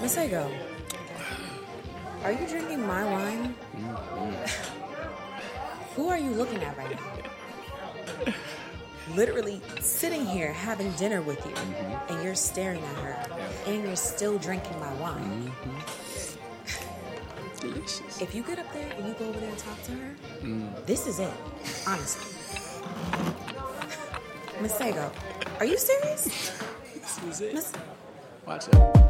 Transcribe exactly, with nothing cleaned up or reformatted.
Masego, are you drinking my wine? Mm-hmm. Who are you looking at right now? Literally sitting here having dinner with you, mm-hmm. and you're staring at her, and you're still drinking my wine. Mm-hmm. Delicious. If you get up there and you go over there and talk to her, mm. this is it, honestly. Masego, are you serious? This is it. Mas- Watch it.